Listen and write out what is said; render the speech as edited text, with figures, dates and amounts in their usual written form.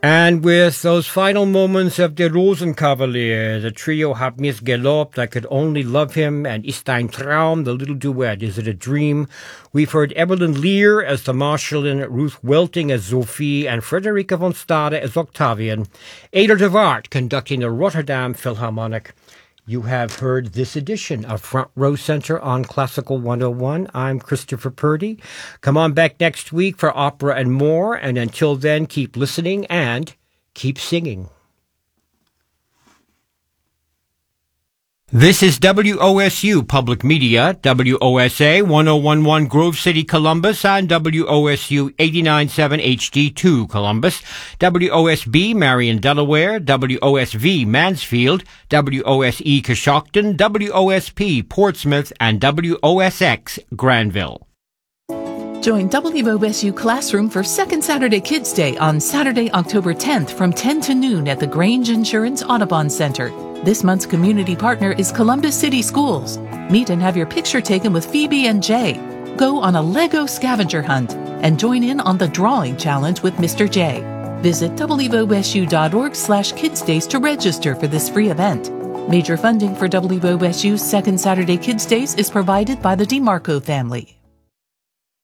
And with those final moments of the Rosenkavalier, the trio Hab mir's gelobt, I Could Only Love Him, and Ist ein Traum, the little duet, Is It a Dream? We've heard Evelyn Lear as the Marschallin, Ruth Welting as Sophie, and Frederica von Stade as Octavian. Eder de Waard conducting the Rotterdam Philharmonic. You have heard this edition of Front Row Center on Classical 101. I'm Christopher Purdy. Come on back next week for opera and more, and until then, keep listening and keep singing. This is WOSU Public Media, WOSA 1011 Grove City, Columbus, and WOSU 89.7 HD2 Columbus, WOSB Marion, Delaware, WOSV Mansfield, WOSE Coshocton, WOSP Portsmouth, and WOSX Granville. Join WOSU Classroom for Second Saturday Kids Day on Saturday, October 10th from 10 to noon at the Grange Insurance Audubon Center. This month's community partner is Columbus City Schools. Meet and have your picture taken with Phoebe and Jay. Go on a Lego scavenger hunt and join in on the drawing challenge with Mr. J. Visit wosu.org/kidsdays to register for this free event. Major funding for WOSU's Second Saturday Kids Days is provided by the DeMarco family.